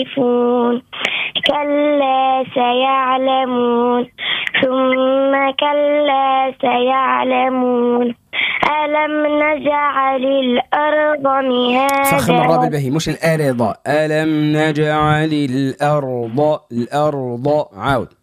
يعرفون كلا سيعلمون ثم كلا سيعلمون ألم نجعل الأرض مهادا. فخم الراء بالبهي مش الأرض. ألم نجعل الأرض. عاود.